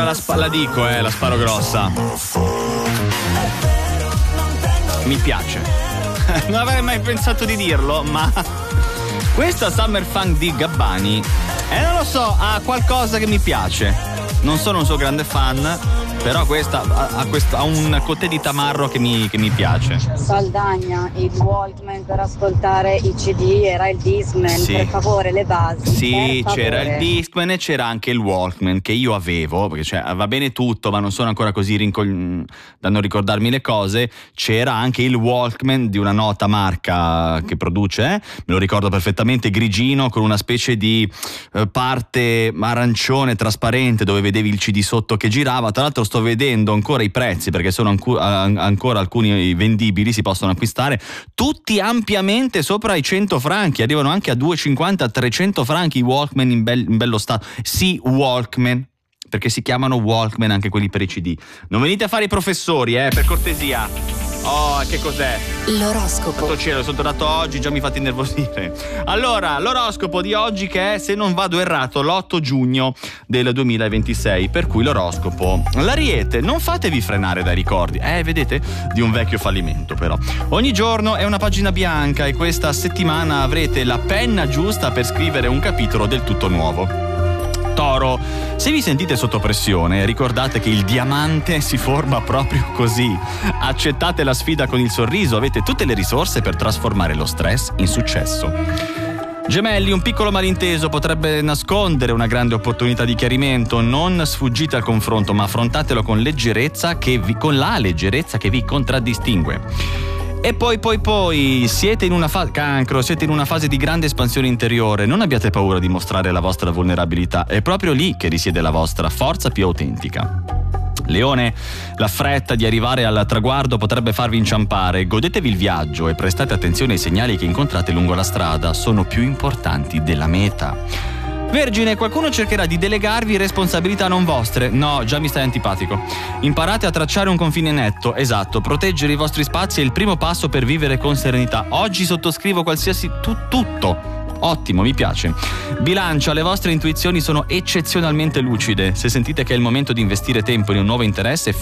la dico, la sparo grossa. Mi piace. Non avrei mai pensato di dirlo, ma questa Summer Funk di Gabbani, non lo so, ha qualcosa che mi piace. Non sono un suo grande fan, però questa ha un cotè di tamarro che mi piace. Saldagna, il Walkman per ascoltare i CD, era il Discman, sì. Per favore le basi. Sì, c'era il Discman e c'era anche il Walkman che io avevo, perché va bene tutto, ma non sono ancora così da non ricordarmi le cose. C'era anche il Walkman di una nota marca che produce, me lo ricordo perfettamente, grigino, con una specie di parte arancione trasparente dove vedevi il CD sotto che girava. Tra l'altro sto vedendo ancora i prezzi, perché sono ancora alcuni vendibili, si possono acquistare tutti ampiamente sopra i 100 franchi, arrivano anche a 250-300 franchi i Walkman in bello stato. Sì, Walkman, perché si chiamano Walkman anche quelli per i CD. Non venite a fare i professori, per cortesia. Oh, che cos'è? L'oroscopo. Santo cielo, sono tornato oggi, già mi fate innervosire. Allora, l'oroscopo di oggi, che è, se non vado errato, l'8 giugno del 2026, per cui l'oroscopo. L'Ariete, non fatevi frenare dai ricordi, vedete, di un vecchio fallimento però. Ogni giorno è una pagina bianca e questa settimana avrete la penna giusta per scrivere un capitolo del tutto nuovo. Toro, se vi sentite sotto pressione, ricordate che il diamante si forma proprio così. Accettate la sfida con il sorriso, avete tutte le risorse per trasformare lo stress in successo. Gemelli, un piccolo malinteso potrebbe nascondere una grande opportunità di chiarimento. Non sfuggite al confronto, ma affrontatelo con leggerezza, con la leggerezza che vi contraddistingue. E poi siete in una Cancro, siete in una fase di grande espansione interiore. Non abbiate paura di mostrare la vostra vulnerabilità, è proprio lì che risiede la vostra forza più autentica. Leone, la fretta di arrivare al traguardo potrebbe farvi inciampare. Godetevi il viaggio e prestate attenzione ai segnali che incontrate lungo la strada, sono più importanti della meta. Vergine, qualcuno cercherà di delegarvi responsabilità non vostre. No, già mi stai antipatico. Imparate a tracciare un confine netto, esatto. Proteggere i vostri spazi è il primo passo per vivere con serenità. Oggi sottoscrivo qualsiasi tutto. Ottimo, mi piace. Bilancia, le vostre intuizioni sono eccezionalmente lucide. Se sentite che è il momento di investire tempo in un nuovo interesse,